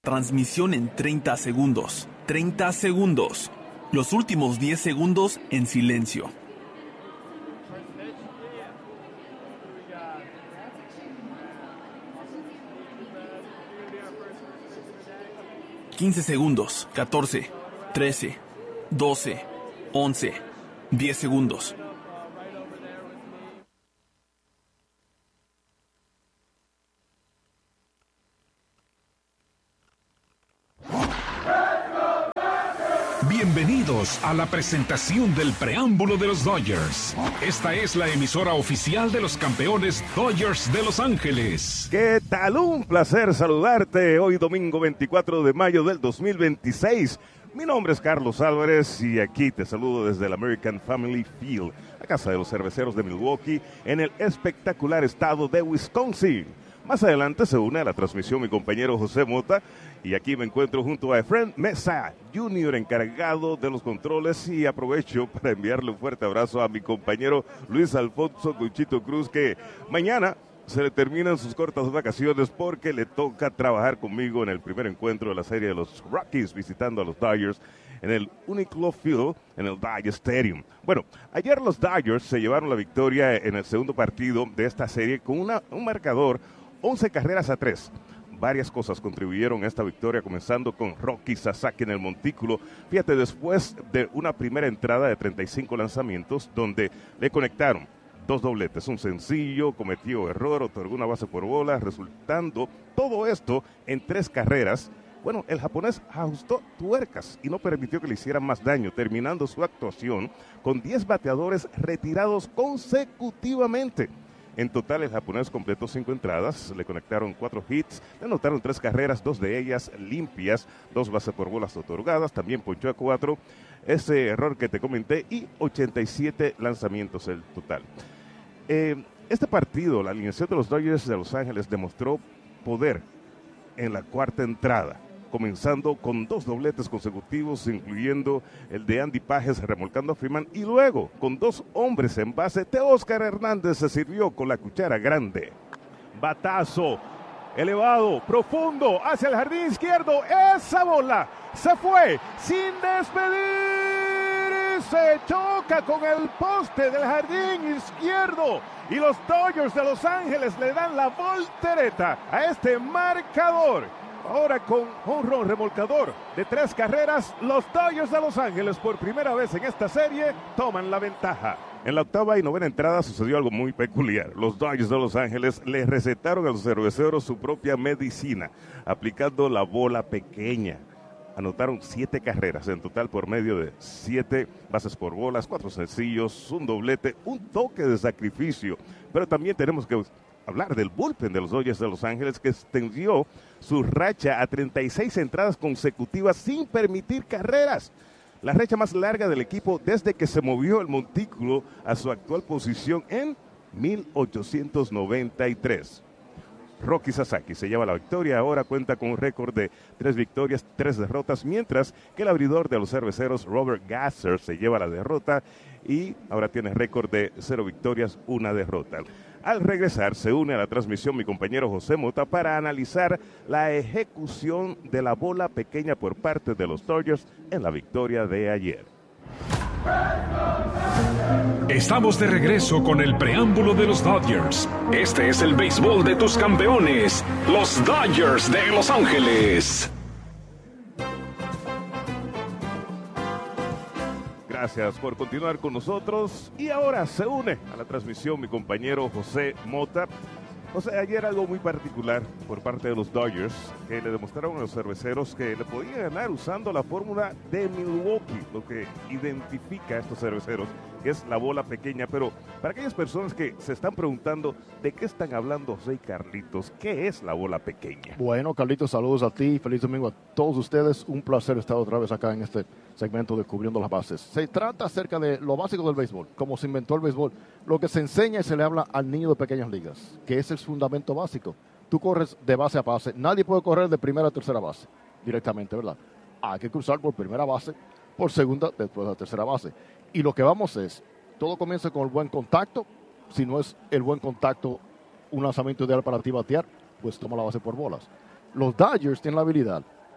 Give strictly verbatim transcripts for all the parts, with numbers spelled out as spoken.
Transmisión en treinta segundos. treinta segundos. Los últimos diez segundos en silencio. quince segundos. catorce. trece. doce. once. diez segundos. Bienvenidos a la presentación del preámbulo de los Dodgers. Esta es la emisora oficial de los campeones Dodgers de Los Ángeles. ¿Qué tal? Un placer saludarte hoy domingo veinticuatro de mayo del dos mil veintiséis. Mi nombre es Carlos Álvarez y aquí te saludo desde el American Family Field, la casa de los cerveceros de Milwaukee, en el espectacular estado de Wisconsin. Más adelante se une a la transmisión mi compañero José Mota y aquí me encuentro junto a Efraín Mesa junior, encargado de los controles, y aprovecho para enviarle un fuerte abrazo a mi compañero Luis Alfonso Conchito Cruz, que mañana se le terminan sus cortas vacaciones porque le toca trabajar conmigo en el primer encuentro de la serie de los Rockies visitando a los Dodgers en el Uniqlo Field, en el Dodger Stadium. Bueno, ayer los Dodgers se llevaron la victoria en el segundo partido de esta serie con una, un marcador once carreras a tres. Varias cosas contribuyeron a esta victoria, comenzando con Roki Sasaki en el montículo. Fíjate, después de una primera entrada de treinta y cinco lanzamientos, donde le conectaron dos dobletes, un sencillo, cometió error, otorgó una base por bola, resultando todo esto en tres carreras. Bueno, el japonés ajustó tuercas y no permitió que le hicieran más daño, terminando su actuación con diez bateadores retirados consecutivamente. En total, el japonés completó cinco entradas, le conectaron cuatro hits, le anotaron tres carreras, dos de ellas limpias, dos bases por bolas otorgadas, también ponchó a cuatro, ese error que te comenté, y ochenta y siete lanzamientos el total. Eh, este partido, la alineación de los Dodgers de Los Ángeles demostró poder en la cuarta entrada, comenzando con dos dobletes consecutivos, incluyendo el de Andy Pages remolcando a Freeman, y luego con dos hombres en base, Teóscar Hernández se sirvió con la cuchara grande. Batazo elevado, profundo, hacia el jardín izquierdo, esa bola se fue sin despedir, se choca con el poste del jardín izquierdo, y los Dodgers de Los Ángeles le dan la voltereta a este marcador. Ahora con home run remolcador de tres carreras, los Dodgers de Los Ángeles por primera vez en esta serie toman la ventaja. En la octava y novena entrada sucedió algo muy peculiar. Los Dodgers de Los Ángeles les recetaron a los cerveceros su propia medicina, aplicando la bola pequeña. Anotaron siete carreras en total por medio de siete bases por bolas, cuatro sencillos, un doblete, un toque de sacrificio. Pero también tenemos que hablar del bullpen de los Dodgers de Los Ángeles, que extendió su racha a treinta y seis entradas consecutivas sin permitir carreras. La racha más larga del equipo desde que se movió el montículo a su actual posición en mil ochocientos noventa y tres. Roki Sasaki se lleva la victoria, ahora cuenta con un récord de tres victorias, tres derrotas, mientras que el abridor de los cerveceros Robert Gasser se lleva la derrota y ahora tiene récord de cero victorias, una derrota. Al regresar se une a la transmisión mi compañero José Mota para analizar la ejecución de la bola pequeña por parte de los Dodgers en la victoria de ayer. Estamos de regreso con el preámbulo de los Dodgers. Este es el béisbol de tus campeones, los Dodgers de Los Ángeles. Gracias por continuar con nosotros. Y ahora se une a la transmisión mi compañero José Mota. José, ayer algo muy particular por parte de los Dodgers, que le demostraron a los cerveceros que le podían ganar usando la fórmula de Milwaukee, lo que identifica a estos cerveceros, que es la bola pequeña. Pero para aquellas personas que se están preguntando de qué están hablando José y Carlitos, ¿qué es la bola pequeña? Bueno, Carlitos, saludos a ti, feliz domingo a todos ustedes. Un placer estar otra vez acá en este segmento de Cubriendo las Bases. Se trata acerca de lo básico del béisbol, cómo se inventó el béisbol, lo que se enseña y se le habla al niño de pequeñas ligas, que es el fundamento básico. Tú corres de base a base, nadie puede correr de primera a tercera base directamente, ¿verdad? Hay que cruzar por primera base, por segunda, después de la tercera base. Y lo que vamos es, todo comienza con el buen contacto. Si no es el buen contacto, un lanzamiento ideal para ti batear, pues toma la base por bolas. Los Dodgers tienen la habilidad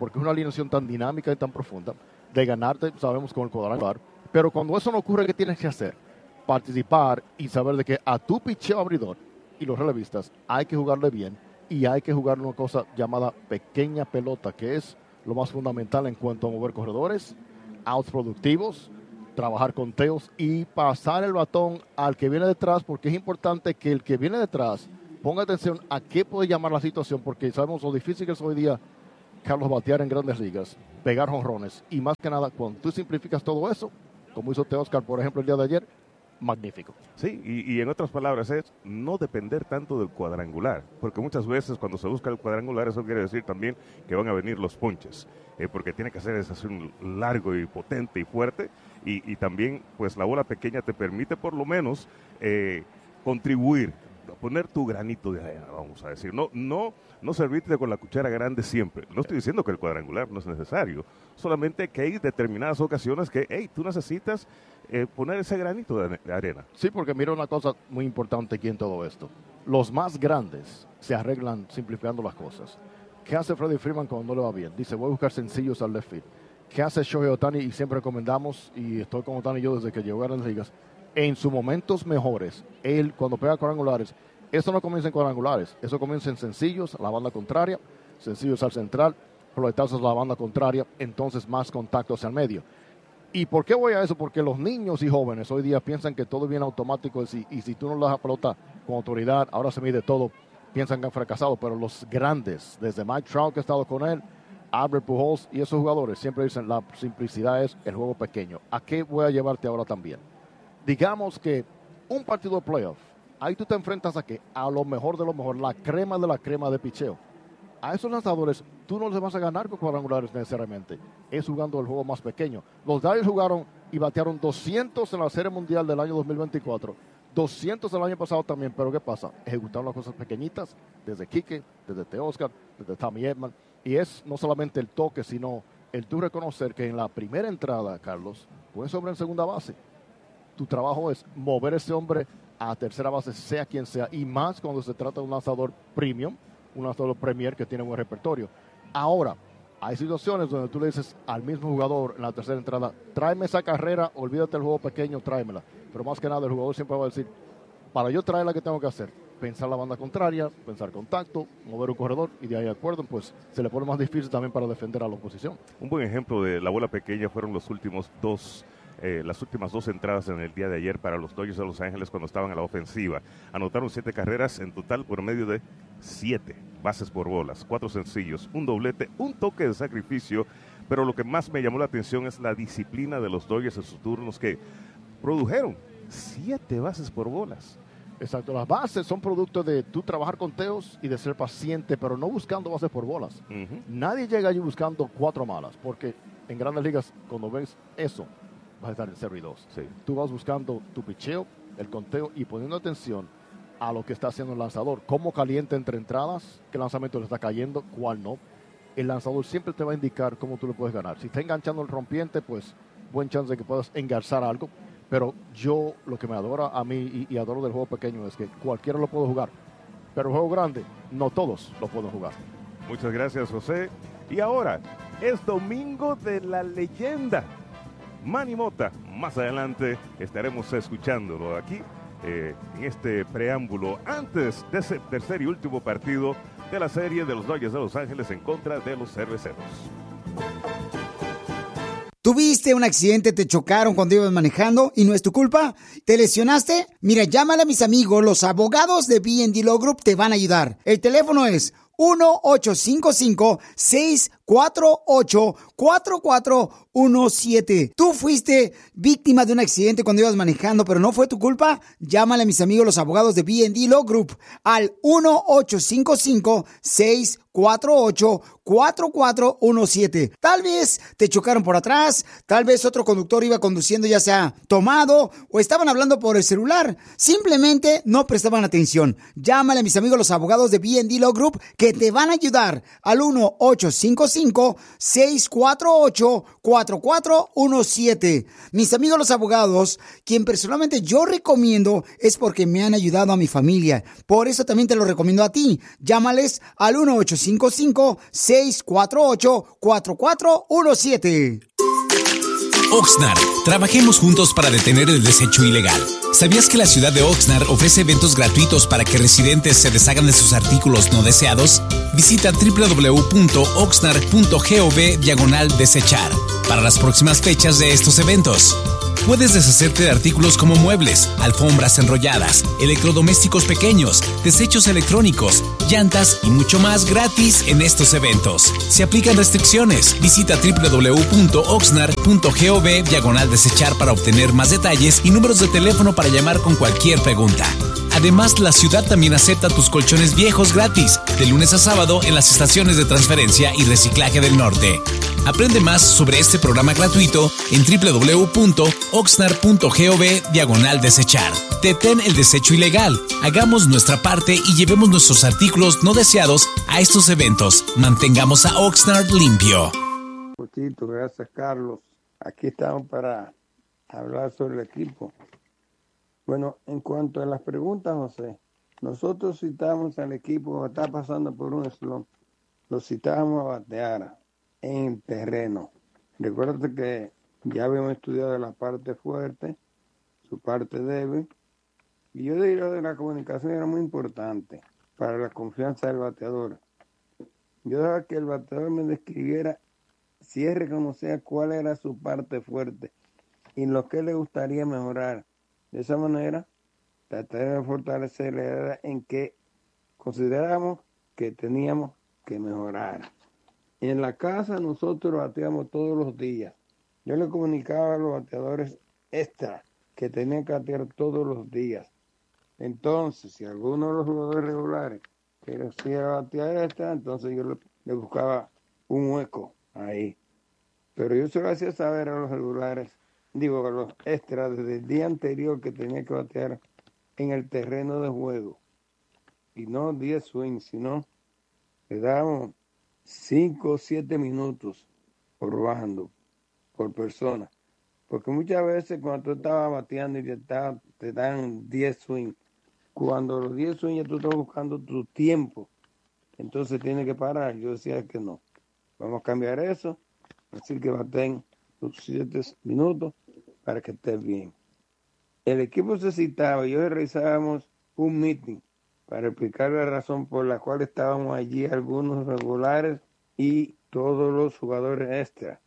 porque es una alineación tan dinámica y tan profunda, de ganarte, sabemos, con el cuadrangular. Pero cuando eso no ocurre, ¿qué tienes que hacer? Participar y saber de que a tu picheo abridor y los relevistas hay que jugarle bien y hay que jugar una cosa llamada pequeña pelota, que es lo más fundamental en cuanto a mover corredores, outs productivos, trabajar conteos y pasar el batón al que viene detrás, porque es importante que el que viene detrás ponga atención a qué puede llamar la situación, porque sabemos lo difícil que es hoy día, Carlos, batear en grandes ligas, pegar jonrones, y más que nada, cuando tú simplificas todo eso, como hizo Teóscar, por ejemplo, el día de ayer, magnífico. Sí, y, y en otras palabras es no depender tanto del cuadrangular, porque muchas veces cuando se busca el cuadrangular eso quiere decir también que van a venir los ponches, eh, porque tiene que hacer esa acción largo y potente y fuerte, y, y también pues la bola pequeña te permite por lo menos eh, contribuir, poner tu granito de arena, vamos a decir, no, no, no servirte con la cuchara grande siempre. No estoy diciendo que el cuadrangular no es necesario, solamente que hay determinadas ocasiones que, hey, tú necesitas eh, poner ese granito de, de arena. Sí, porque mira una cosa muy importante aquí en todo esto. Los más grandes se arreglan simplificando las cosas. ¿Qué hace Freddie Freeman cuando no le va bien? Dice, voy a buscar sencillos al left field. ¿Qué hace Shohei Ohtani? Y siempre recomendamos, y estoy con Ohtani yo desde que llegó a las ligas, en sus momentos mejores, él cuando pega cuadrangulares, eso no comienza en cuadrangulares, eso comienza en sencillos a la banda contraria, sencillos al central, proletazos a la banda contraria, entonces más contacto hacia el medio. ¿Y por qué voy a eso? Porque los niños y jóvenes hoy día piensan que todo viene automático y si, y si tú no le das la pelota con autoridad, ahora se mide todo, piensan que han fracasado, pero los grandes, desde Mike Trout que ha estado con él, Albert Pujols y esos jugadores siempre dicen la simplicidad es el juego pequeño. ¿A qué voy a llevarte ahora también? Digamos que un partido de playoff, ahí tú te enfrentas a que a lo mejor de lo mejor, la crema de la crema de picheo. A esos lanzadores tú no les vas a ganar con cuadrangulares necesariamente, es jugando el juego más pequeño. Los Dodgers jugaron y batearon doscientos en la Serie Mundial del año dos mil veinticuatro, doscientos el año pasado también, pero ¿qué pasa? Ejecutaron las cosas pequeñitas, desde Quique, desde Teóscar, desde Tommy Edman, y es no solamente el toque, sino el tú reconocer que en la primera entrada, Carlos, puedes hombre en segunda base. Tu trabajo es mover ese hombre a tercera base, sea quien sea, y más cuando se trata de un lanzador premium, un lanzador premier que tiene buen repertorio. Ahora, hay situaciones donde tú le dices al mismo jugador en la tercera entrada, tráeme esa carrera, olvídate del juego pequeño, tráemela. Pero más que nada, el jugador siempre va a decir, para yo traerla, ¿qué tengo que hacer? Pensar la banda contraria, pensar contacto, mover un corredor, y de ahí de acuerdo, pues se le pone más difícil también para defender a la oposición. Un buen ejemplo de la bola pequeña fueron los últimos dos Eh, las últimas dos entradas en el día de ayer para los Dodgers de Los Ángeles cuando estaban a la ofensiva. Anotaron siete carreras en total por medio de siete bases por bolas, cuatro sencillos, un doblete, un toque de sacrificio, pero lo que más me llamó la atención es la disciplina de los Dodgers en sus turnos que produjeron siete bases por bolas. Exacto, las bases son producto de tú trabajar con teos y de ser paciente, pero no buscando bases por bolas. Uh-huh. Nadie llega allí buscando cuatro malas, porque en grandes ligas, cuando ves eso, vas a estar en cero y dos. Sí. Tú vas buscando tu picheo, el conteo y poniendo atención a lo que está haciendo el lanzador. Cómo calienta entre entradas, qué lanzamiento le está cayendo, cuál no. El lanzador siempre te va a indicar cómo tú le puedes ganar. Si está enganchando el rompiente, pues buen chance de que puedas engarzar algo. Pero yo, lo que me adora a mí y, y adoro del juego pequeño es que cualquiera lo puede jugar. Pero el juego grande, no todos lo pueden jugar. Muchas gracias, José. Y ahora, es Domingo de la Leyenda. Manny Mota, más adelante estaremos escuchándolo aquí eh, en este preámbulo antes de ese tercer y último partido de la serie de los Dodgers de Los Ángeles en contra de los Cerveceros. ¿Tuviste un accidente, te chocaron cuando ibas manejando y no es tu culpa? ¿Te lesionaste? Mira, llámale a mis amigos, los abogados de B and D Law Group te van a ayudar. El teléfono es uno ocho cinco cinco, seis cuatro ocho, cuatro cuatro uno siete. ¿Tú fuiste víctima de un accidente cuando ibas manejando, pero no fue tu culpa? Llámale a mis amigos los abogados de B and D Law Group al uno ocho cinco cinco, seis cuatro ocho, cuatro cuatro uno siete. Tal vez te chocaron por atrás, tal vez otro conductor iba conduciendo ya sea tomado o estaban hablando por el celular. Simplemente no prestaban atención. Llámale a mis amigos los abogados de B and D Law Group que te van a ayudar al uno ocho cinco cinco, cinco, seis cuatro ocho, cuatro cuatro uno siete. Mis amigos los abogados, quien personalmente yo recomiendo es porque me han ayudado a mi familia. Por eso también te lo recomiendo a ti. Llámales al uno ocho cinco cinco, seis cuatro ocho, cuatro cuatro uno siete. Oxnard, trabajemos juntos para detener el desecho ilegal. ¿Sabías que la ciudad de Oxnard ofrece eventos gratuitos para que residentes se deshagan de sus artículos no deseados? Visita doble u doble u doble u punto oxnard punto gov diagonal desechar para las próximas fechas de estos eventos. Puedes deshacerte de artículos como muebles, alfombras enrolladas, electrodomésticos pequeños, desechos electrónicos, llantas y mucho más gratis en estos eventos. Se aplican restricciones. Visita doble u doble u doble u punto oxnard punto gov diagonal desechar para obtener más detalles y números de teléfono para llamar con cualquier pregunta. Además, la ciudad también acepta tus colchones viejos gratis, de lunes a sábado en las estaciones de transferencia y reciclaje del norte. Aprende más sobre este programa gratuito en doble u doble u doble u punto oxnard punto gov diagonal desechar. Detén el desecho ilegal, hagamos nuestra parte y llevemos nuestros artículos no deseados a estos eventos. Mantengamos a Oxnard limpio. Poquito, gracias Carlos. Aquí estamos para hablar sobre el equipo. Bueno, en cuanto a las preguntas, José, nosotros citamos al equipo que está pasando por un slump, lo citábamos a batear en el terreno. Recuerda que ya habíamos estudiado la parte fuerte, su parte débil, y yo diría que la comunicación era muy importante para la confianza del bateador. Yo dejaba que el bateador me describiera si él reconocía cuál era su parte fuerte y lo que le gustaría mejorar. De esa manera, tratar de fortalecer la área en que consideramos que teníamos que mejorar. En la casa nosotros bateamos todos los días. Yo le comunicaba a los bateadores extra que tenían que batear todos los días. Entonces, si alguno de los jugadores regulares quería batear extra, entonces yo le, le buscaba un hueco ahí. Pero yo se lo hacía saber a los regulares, digo, a los extras desde el día anterior que tenía que batear en el terreno de juego. Y no diez swings, sino le dábamos cinco o siete minutos por bando, por persona. Porque muchas veces cuando tú estabas bateando y te, estaba, te dan diez swings, cuando los diez swings ya tú estás buscando tu tiempo, entonces tienes que parar. Yo decía que no, vamos a cambiar eso, así que baten los siete minutos para que estés bien. El equipo se citaba y hoy realizábamos un meeting para explicar la razón por la cual estábamos allí algunos regulares y todos los jugadores extra.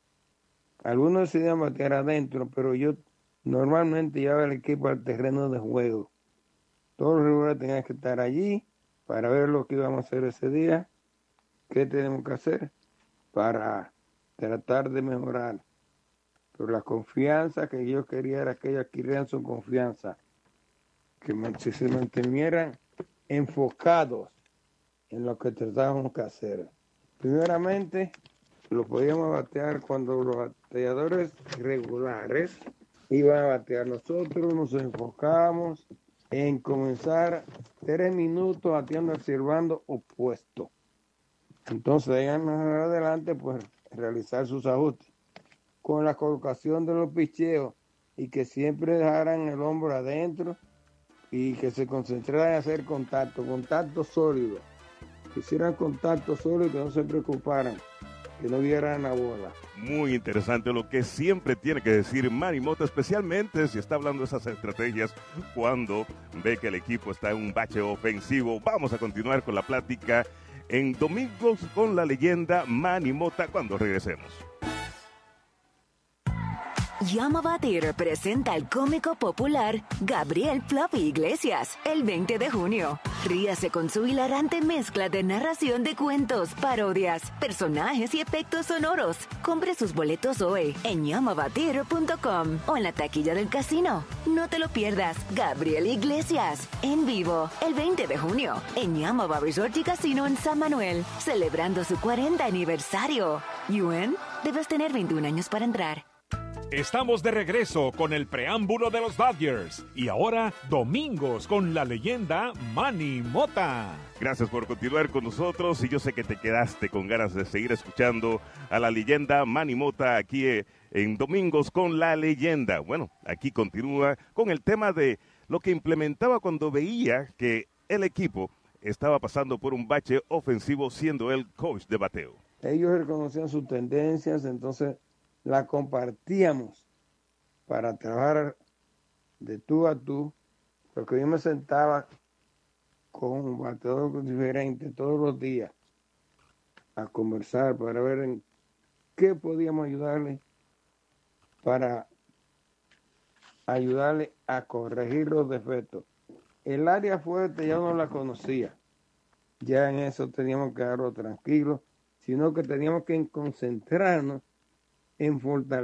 Algunos decidían batear adentro, pero yo normalmente llevaba el equipo al terreno de juego. Todos los regulares tenían que estar allí para ver lo que íbamos a hacer ese día, qué tenemos que hacer para tratar de mejorar. Pero la confianza que yo quería era que ellos adquirieran su confianza, que se mantuvieran enfocados en lo que tratábamos que hacer. Primeramente, lo podíamos batear cuando los bateadores regulares iban a batear. Nosotros nos enfocábamos en comenzar tres minutos bateando hacia el bando opuesto. Entonces, de ahí en adelante, pues, realizar sus ajustes con la colocación de los picheos y que siempre dejaran el hombro adentro y que se concentraran en hacer contacto, contacto sólido. Que hicieran contacto sólido y que no se preocuparan, que no vieran la bola. Muy interesante lo que siempre tiene que decir Manny Mota, especialmente si está hablando de esas estrategias cuando ve que el equipo está en un bache ofensivo. Vamos a continuar con la plática en Domingos con la Leyenda, Manny Mota, cuando regresemos. Llama Theater presenta al cómico popular Gabriel Fluffy Iglesias el veinte de junio. Ríase con su hilarante mezcla de narración de cuentos, parodias, personajes y efectos sonoros. Compre sus boletos hoy en llamava theater punto com o en la taquilla del casino. No te lo pierdas, Gabriel Iglesias en vivo el veinte de junio en Yamava Resort y Casino en San Manuel, celebrando su cuarenta aniversario. ¿Y U N? Debes tener veintiún años para entrar. Estamos de regreso con el preámbulo de los Dodgers. Y ahora, domingos con la leyenda Manny Mota. Gracias por continuar con nosotros y yo sé que te quedaste con ganas de seguir escuchando a la leyenda Manny Mota aquí en Domingos con la Leyenda. Bueno, aquí continúa con el tema de lo que implementaba cuando veía que el equipo estaba pasando por un bache ofensivo siendo el coach de bateo. Ellos reconocían sus tendencias, entonces la compartíamos para trabajar de tú a tú, porque yo me sentaba con un bateador diferente todos los días a conversar para ver en qué podíamos ayudarle para ayudarle a corregir los defectos. El área fuerte ya no la conocía, ya en eso teníamos que darlo tranquilo, sino que teníamos que concentrarnos en fortalecer